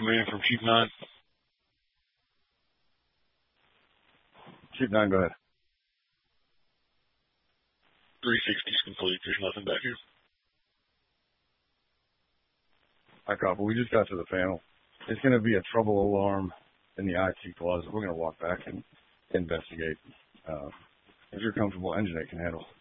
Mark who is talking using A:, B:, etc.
A: command from Chief 9.
B: Chief 9, go ahead.
A: 360's complete. There's nothing back here.
B: I copy. We just got to the panel. It's going to be a trouble alarm in the IT closet. We're going to walk back and investigate. If you're comfortable, Engine 8 can handle.